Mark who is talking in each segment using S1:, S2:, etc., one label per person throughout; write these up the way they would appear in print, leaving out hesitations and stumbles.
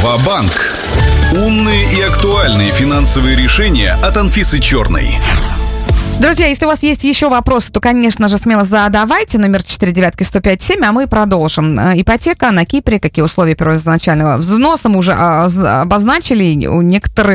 S1: Ва-банк. Умные и актуальные финансовые решения от Анфисы Черной.
S2: Друзья, если у вас есть еще вопросы, то, конечно же, смело задавайте. Номер 49105.7, а мы продолжим. Ипотека на Кипре, какие условия первоначального взноса мы уже обозначили. В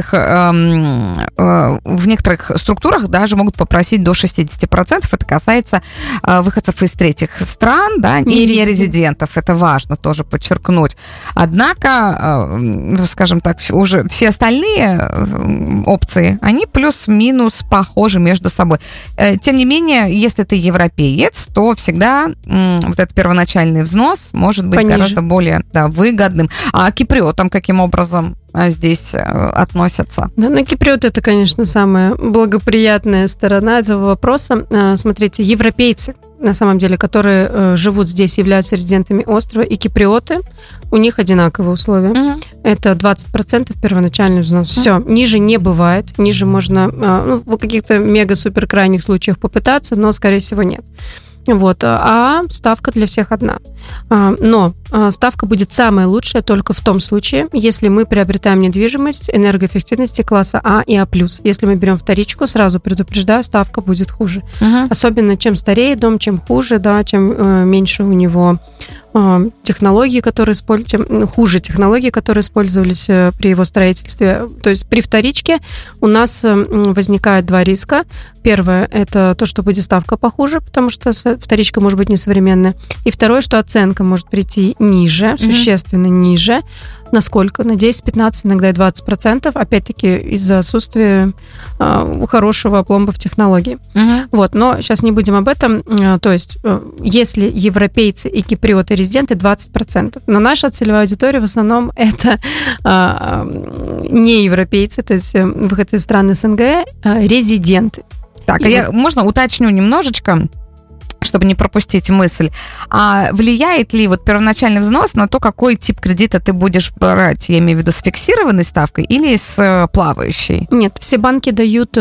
S2: некоторых структурах даже могут попросить до 60%. Это касается выходцев из третьих стран, да, и нерезидентов. Это важно тоже подчеркнуть. Однако, скажем так, уже все остальные опции, они плюс-минус похожи между собой. Тем не менее, если ты европеец, то всегда вот этот первоначальный взнос может быть пониже, гораздо более выгодным. А киприотам каким образом здесь относятся?
S3: Да, на киприот это, конечно, самая благоприятная сторона этого вопроса. Смотрите, европейцы, на самом деле, которые живут здесь, являются резидентами острова, и киприоты, у них одинаковые условия. Это 20% первоначальный взнос. Все, ниже не бывает. Ниже можно в каких-то мега-супер крайних случаях попытаться, но, скорее всего, нет. Вот. А ставка для всех одна. Но ставка будет самая лучшая только в том случае, если мы приобретаем недвижимость энергоэффективности класса А и А+. Если мы берем вторичку, сразу предупреждаю, ставка будет хуже. Особенно чем старее дом, чем хуже, да, чем меньше у него технологии, которые хуже технологии, которые использовались при его строительстве. То есть при вторичке у нас возникает два риска. Первое – это то, что будет ставка похуже, потому что вторичка может быть несовременная. И второе, что оценка может прийти ниже, существенно ниже. Насколько? На 10, 15, иногда и 20%, опять-таки из-за отсутствия хорошего опломба в технологии. Вот, но сейчас не будем об этом. То есть, если европейцы и киприоты резиденты, 20%. Но наша целевая аудитория в основном это не европейцы, то есть выходцы из стран СНГ, резиденты.
S2: Так, можно уточню немножечко, чтобы не пропустить мысль. А влияет ли вот первоначальный взнос на то, какой тип кредита ты будешь брать? Я имею в виду с фиксированной ставкой или с плавающей?
S3: Нет, все банки дают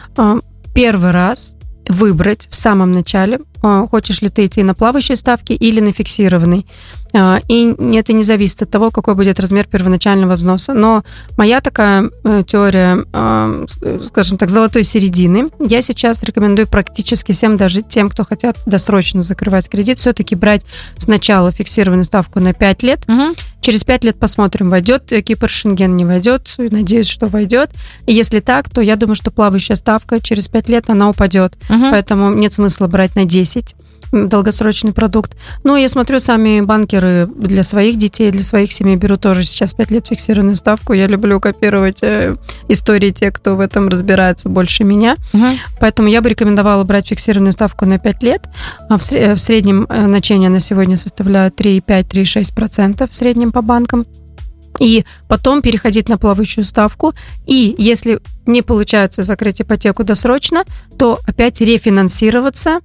S3: первый раз выбрать в самом начале, хочешь ли ты идти на плавающей ставке или на фиксированной. И это не зависит от того, какой будет размер первоначального взноса. Но моя такая теория, скажем так, золотой середины, я сейчас рекомендую практически всем, даже тем, кто хотят досрочно закрывать кредит, все-таки брать сначала фиксированную ставку на 5 лет. Через 5 лет посмотрим, войдет Кипр в Шенген, не войдет. Надеюсь, что войдет. И если так, то я думаю, что плавающая ставка через 5 лет, она упадет. Поэтому нет смысла брать на 10 долгосрочный продукт. Но я смотрю, сами банкеры для своих детей, для своих семей берут тоже сейчас 5 лет фиксированную ставку. Я люблю копировать истории тех, кто в этом разбирается больше меня. Поэтому я бы рекомендовала брать фиксированную ставку на 5 лет. В среднем начения на сегодня составляют 3,5-3,6% в среднем по банкам. И потом переходить на плавающую ставку. И если не получается закрыть ипотеку досрочно, то опять рефинансироваться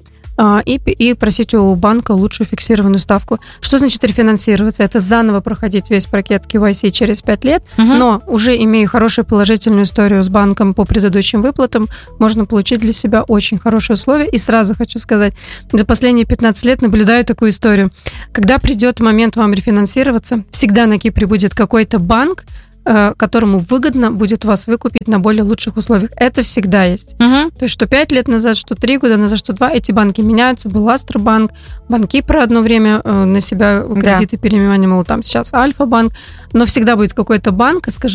S3: и просить у банка лучшую фиксированную ставку. Что значит рефинансироваться? Это заново проходить весь пакет KYC через 5 лет, но уже имея хорошую положительную историю с банком по предыдущим выплатам, можно получить для себя очень хорошие условия. И сразу хочу сказать, за последние 15 лет наблюдаю такую историю. Когда придет момент вам рефинансироваться, всегда на Кипре будет какой-то банк, которому выгодно будет вас выкупить на более лучших условиях. Это всегда есть. То есть, что 5 лет назад, что 3 года назад, что 2, эти банки меняются. Был Астробанк, Банк Кипра одно время на себя кредиты перенимали, там сейчас Альфа-банк. Но всегда будет какой-то банк, скажем,